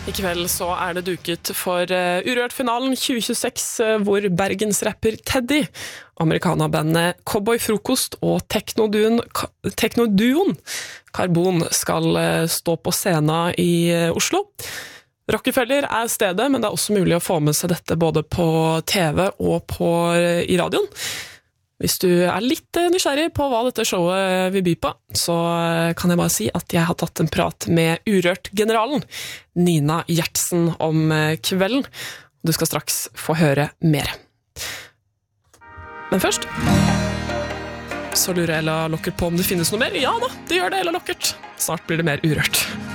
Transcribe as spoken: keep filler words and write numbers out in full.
I kveld så er det duket for uh, Urørt-finalen tjue tjueseks, uh, hvor Bergens-rapper Teddy, amerikanerbandet Cowboy Frokost og teknoduoen, teknoduoen Karbon skal uh, stå på scenen i uh, Oslo. Rockefeller er stedet, men det er også mulig å få med seg dette både på T V og på, uh, i radioen. Hvis du er litt nysgjerrig på hva dette showet vil by på, så kan jeg bare si at jeg har tatt en prat med Urørt-generalen, Nina Gjertsen, om kvelden. Du skal straks få høre mer. Men først så lurer Ella Lockert på om det finnes noe mer. Ja da, det gjør det, Ella Lockert. Snart blir det mer Urørt.